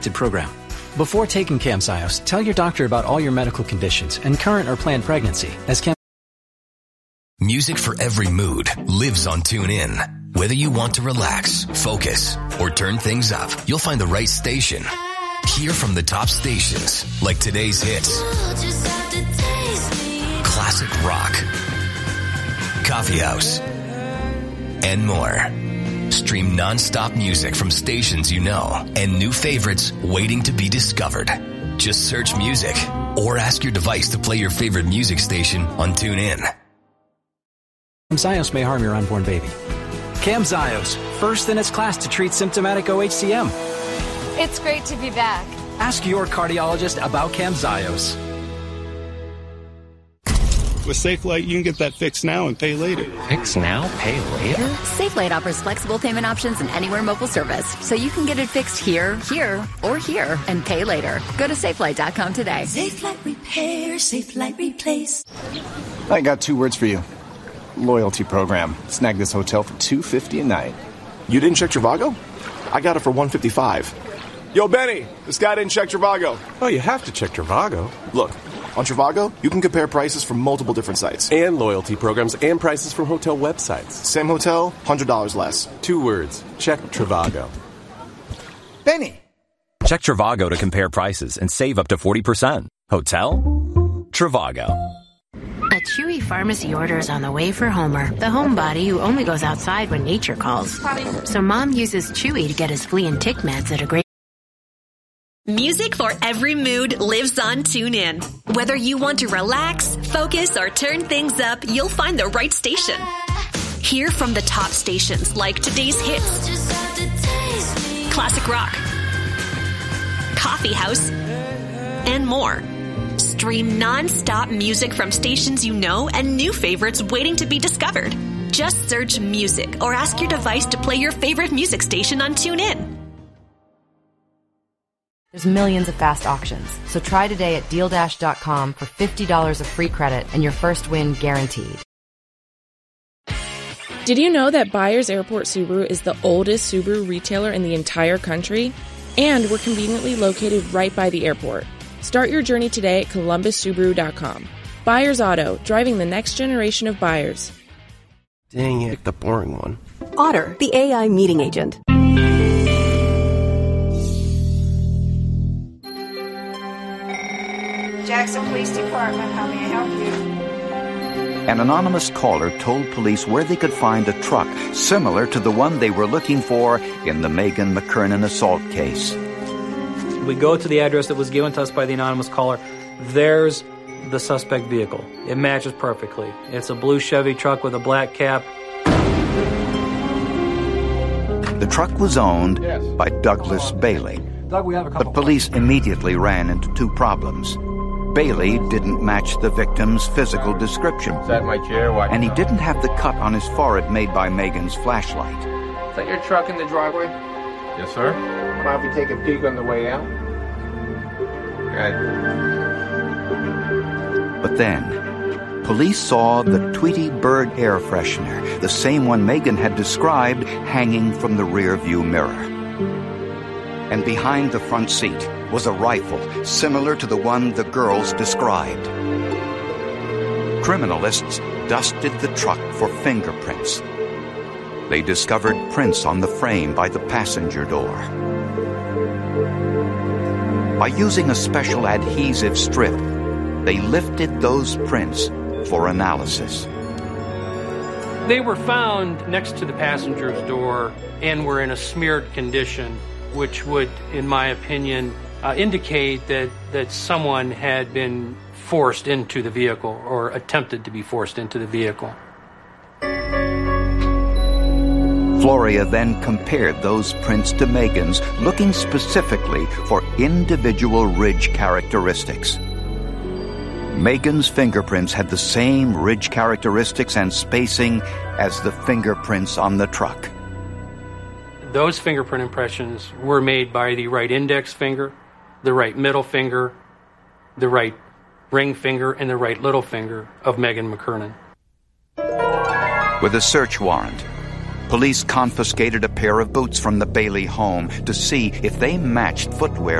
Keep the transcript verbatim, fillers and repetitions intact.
program. Before taking Camzyos, tell your doctor about all your medical conditions and current or planned pregnancy, as Cam- Music for every mood lives on TuneIn. Whether you want to relax, focus, or turn things up, you'll find the right station. Hear from the top stations, like today's hits, classic rock, coffee house, and more. Stream non-stop music from stations you know and new favorites waiting to be discovered. Just search music or ask your device to play your favorite music station on TuneIn. Camzyos may harm your unborn baby. Camzyos, first in its class to treat symptomatic O H C M. It's great to be back. Ask your cardiologist about Camzyos. With SafeLight, you can get that fixed now and pay later. Fix now, pay later? SafeLight offers flexible payment options and anywhere mobile service, so you can get it fixed here, here, or here, and pay later. Go to safelight dot com today. SafeLight Repair, SafeLight Replace. I got two words for you. Loyalty program. Snag this hotel for two hundred fifty dollars a night. You didn't check Trivago? I got it for one hundred fifty-five dollars. Yo, Benny, this guy didn't check Trivago. Oh, you have to check Trivago. Look, on Trivago, you can compare prices from multiple different sites. And loyalty programs and prices from hotel websites. Same hotel, one hundred dollars less. Two words. Check Trivago. Benny! Check Trivago to compare prices and save up to forty percent. Hotel? Trivago. A Chewy pharmacy order is on the way for Homer, the homebody who only goes outside when nature calls. So Mom uses Chewy to get his flea and tick meds at a great... Music for every mood lives on TuneIn. Whether you want to relax, focus, or turn things up, you'll find the right station. Hear from the top stations like today's hits, classic rock, coffee house, and more. Stream non-stop music from stations you know and new favorites waiting to be discovered. Just search music or ask your device to play your favorite music station on TuneIn. There's millions of fast auctions, so try today at deal dash dot com for fifty dollars of free credit and your first win guaranteed. Did you know that Byers Airport Subaru is the oldest Subaru retailer in the entire country? And we're conveniently located right by the airport. Start your journey today at columbus subaru dot com. Byers Auto, driving the next generation of buyers. Dang it, the boring one. Otter, the A I meeting agent. Jackson Police Department, how may I help you? An anonymous caller told police where they could find a truck similar to the one they were looking for in the Megan McKernan assault case. We go to the address that was given to us by the anonymous caller. There's the suspect vehicle. It matches perfectly. It's a blue Chevy truck with a black cap. The truck was owned yes. by Douglas Bailey, Doug, we have a couple but police immediately ran into two problems. Bailey didn't match the victim's physical description, Is that my chair? Why? and he didn't have the cut on his forehead made by Megan's flashlight. Is that your truck in the driveway? Yes, sir. Why don't you take a peek on the way out? Good. But then, police saw the Tweety Bird air freshener, the same one Megan had described, hanging from the rear-view mirror. And behind the front seat was a rifle similar to the one the girls described. Criminalists dusted the truck for fingerprints. They discovered prints on the frame by the passenger door. By using a special adhesive strip, they lifted those prints for analysis. They were found next to the passenger's door and were in a smeared condition, which would, in my opinion, uh, indicate that, that someone had been forced into the vehicle or attempted to be forced into the vehicle. Floria then compared those prints to Megan's, looking specifically for individual ridge characteristics. Megan's fingerprints had the same ridge characteristics and spacing as the fingerprints on the truck. Those fingerprint impressions were made by the right index finger, the right middle finger, the right ring finger, and the right little finger of Megan McKernan. With a search warrant, police confiscated a pair of boots from the Bailey home to see if they matched footwear